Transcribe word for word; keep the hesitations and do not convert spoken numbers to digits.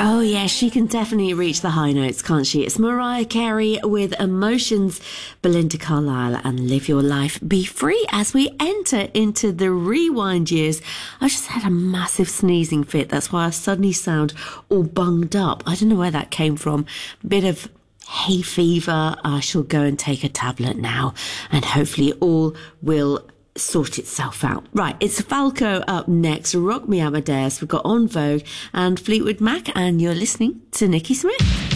Oh yeah, she can definitely reach the high notes, can't she? It's Mariah Carey with Emotions, Belinda Carlisle and Live Your Life, Be Free as we enter into the rewind years. I just had a massive sneezing fit. That's why I suddenly sound all bunged up. I don't know where that came from. Bit of hay fever. I shall go and take a tablet now and hopefully all will sort itself out. Right, it's Falco up next. Rock Me Amadeus. We've got En Vogue and Fleetwood Mac, and you're listening to Nikki Smith.